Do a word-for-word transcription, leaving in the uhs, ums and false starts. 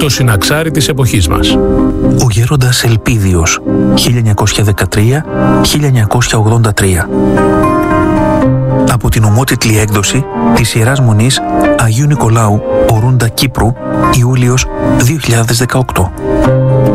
το συναξάρι της εποχής μας. Ο Γέροντας Ελπίδιος, χίλια εννιακόσια δεκατρία με χίλια εννιακόσια ογδόντα τρία. Από την ομότιτλη έκδοση της Ιεράς Μονής Αγίου Νικολάου Ορούντα Κύπρου, Ιούλιος δύο χιλιάδες δεκαοκτώ.